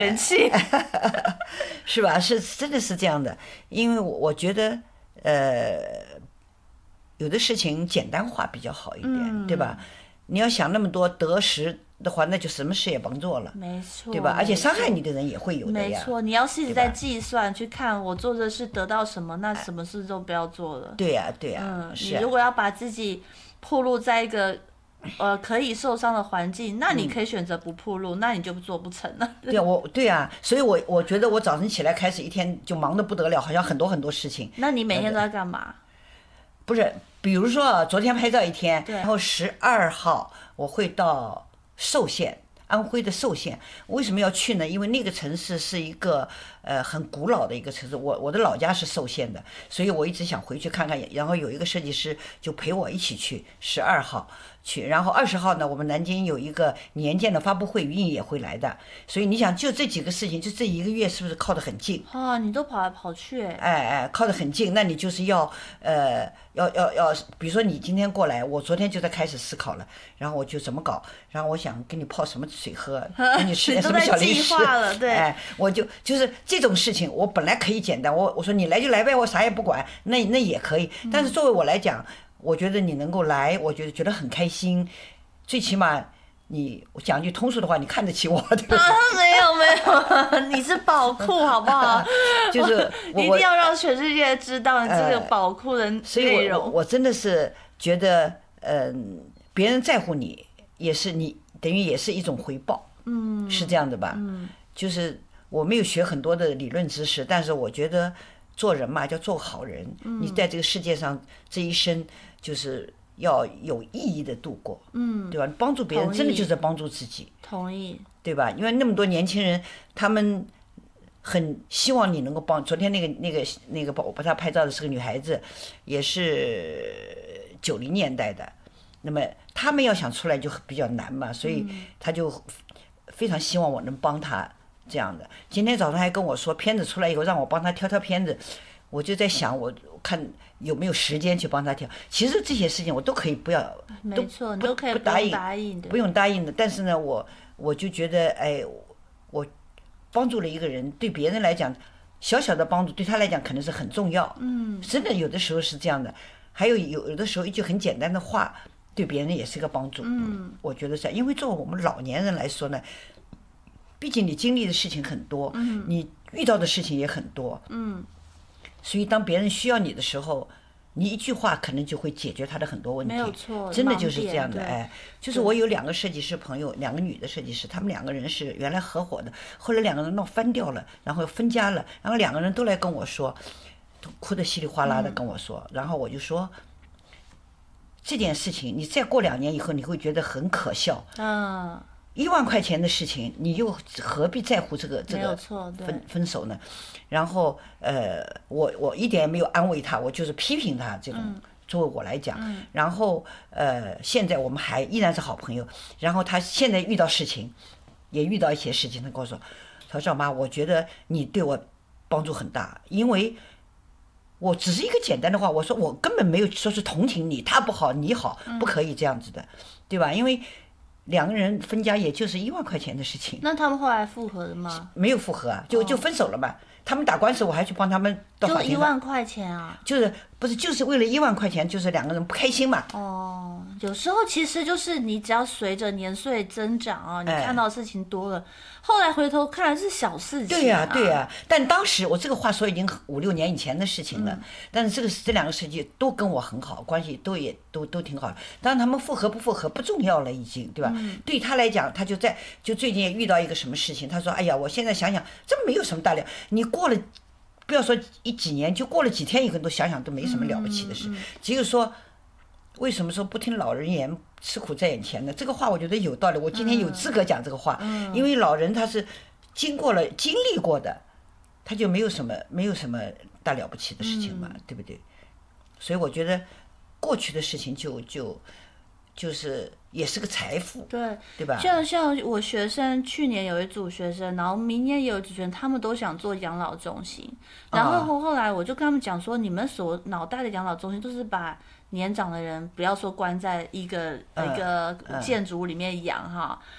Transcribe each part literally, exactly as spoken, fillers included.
人气， 是吧？是真的是这样的，因为我我觉得呃，有的事情简单化比较好一点， 嗯、 对吧？你要想那么多得失的话，那就什么事也甭做了， 没错， 对吧？而且伤害你的人也会有的呀。 没错，你要是一直在计算，去看我做这事得到什么，那什么事都不要做了。 对呀、啊，对呀、 啊，嗯， 是、啊。 你如果要把自己暴露在一个呃可以受伤的环境，那你可以选择不暴露，嗯、那你就做不成了。 对啊，我对啊，所以我我觉得我早晨起来开始一天就忙得不得了，好像很多很多事情。 那你每天都在干嘛？ 不是，比如说昨天拍照一天，然后十二号我会到寿县，安徽的寿县。为什么要去呢？因为那个城市是一个呃很古老的一个城市，我我的老家是寿县的，所以我一直想回去看看。然后有一个设计师就陪我一起去，十二号去，然后二十号呢，我们南京有一个年鉴的发布会，于颖也会来的。所以你想，就这几个事情，就这一个月，是不是靠得很近？ 哦，你都跑来跑去，哎哎，靠得很近，那你就是要呃要要要，比如说你今天过来，我昨天就在开始思考了，然后我就怎么搞，然后我想给你泡什么水喝，给你吃点什么小零食，哎，我就就是这种事情，我本来可以简单，我我说你来就来呗，我啥也不管，那那也可以，但是作为我来讲，我觉得你能够来，我觉得觉得很开心，最起码。你讲句通俗的话，你看得起我，对吧？ 啊，没有没有，你是宝库好不好？ 就是我一定要让全世界知道你这个宝库的内容。 所以我我我真的是觉得，嗯、呃，别人在乎你，也是你等于也是一种回报， 嗯， 是这样的吧？ 嗯， 就是我没有学很多的理论知识，但是我觉得做人嘛，叫做好人。 嗯、 你在这个世界上这一生，就是要有意义的度过， 嗯， 对吧？帮助别人真的就是帮助自己， 同意， 对吧？因为那么多年轻人，他们很希望你能够帮。昨天那个那个那个我帮他拍照的是个女孩子，也是九零年代的，那么他们要想出来就比较难嘛，所以他就非常希望我能帮他这样的。今天早上还跟我说，片子出来以后让我帮他挑挑片子，我就在想，我看有没有时间去帮他挑。其实这些事情我都可以不要， 没错， 都都可以不答应， 答应的， 不用答应的。但是呢，我我就觉得，哎，我帮助了一个人，对别人来讲，小小的帮助对他来讲可能是很重要。 嗯， 真的有的时候是这样的。还有有有的时候一句很简单的话，对别人也是个帮助。 嗯， 我觉得是，因为作为我们老年人来说呢，毕竟你经历的事情很多， 嗯， 你遇到的事情也很多， 嗯。 所以当别人需要你的时候，你一句话可能就会解决他的很多问题。 没有错， 真的就是这样的。 哎， 就是我有两个设计师朋友，两个女的设计师，他们两个人是原来合伙的，后来两个人闹翻掉了，然后分家了，然后两个人都来跟我说，都哭得稀里哗啦的跟我说，嗯、然后我就说，这件事情你再过两年以后，你会觉得很可笑。 嗯。 一万块钱的事情，你又何必在乎这个这个分分手呢？然后呃，我我一点也没有安慰他，我就是批评他这种。 嗯、 作为我来讲， 嗯、 然后呃，现在我们还依然是好朋友。然后他现在遇到事情，也遇到一些事情，他跟我说：“他说赵妈，我觉得你对我帮助很大，因为我只是一个简单的话，我说我根本没有说是同情你，他不好你好，不可以这样子的，对吧？因为。”两个人分家也就是一万块钱的事情。 那他们后来复合了吗？ 没有复合啊，就就分手了嘛。他们打官司，我还去帮他们到法庭上。 就一万块钱啊？ 就是不是就是为了一万块钱，就是两个人不开心嘛。 哦，有时候其实就是你只要随着年岁增长啊，你看到的事情多了，哎、后来回头看来是小事情、啊。 对呀、啊、对呀、啊，但当时我这个话说已经五六年以前的事情了，嗯、但是这个这两个设计都跟我很好，关系都也都都挺好。当然他们复合不复合不重要了，已经对吧？ 嗯、 对他来讲，他就在就最近也遇到一个什么事情，他说：“哎呀，我现在想想，这没有什么大了，你过了。”不要说一几年，就过了几天以后，都想想都没什么了不起的事。 嗯嗯、 只有说，为什么说不听老人言，吃苦在眼前呢？这个话我觉得有道理。我今天有资格讲这个话， 嗯、 因为老人他是经过了、经历过的，他就没有什么没有什么大了不起的事情嘛， 嗯、 对不对？所以我觉得过去的事情就就就是也是个财富， 对对吧？ 像像我学生去年有一组学生，然后明年也有一组学生，他们都想做养老中心。然后后来我就跟他们讲说，你们所脑袋的养老中心都是把年长的人，不要说关在一个、嗯、一个建筑里面养哈。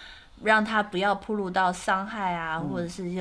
让他不要暴露到伤害啊，或者是一些